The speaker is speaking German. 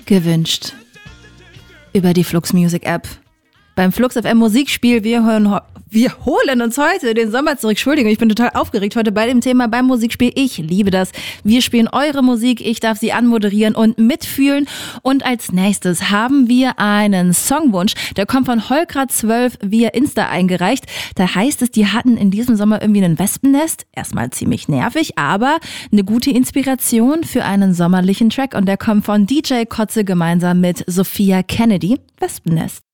gewünscht über die Flux Music App. Beim Flux FM Musikspiel, wir holen uns heute den Sommer zurück. Entschuldigung, ich bin total aufgeregt heute bei dem Thema beim Musikspiel. Ich liebe das. Wir spielen eure Musik, ich darf sie anmoderieren und mitfühlen. Und als nächstes haben wir einen Songwunsch. Der kommt von Holkra12 via Insta eingereicht. Da heißt es, die hatten in diesem Sommer irgendwie ein Wespennest. Erstmal ziemlich nervig, aber eine gute Inspiration für einen sommerlichen Track. Und der kommt von DJ Kotze gemeinsam mit Sophia Kennedy. Wespennest.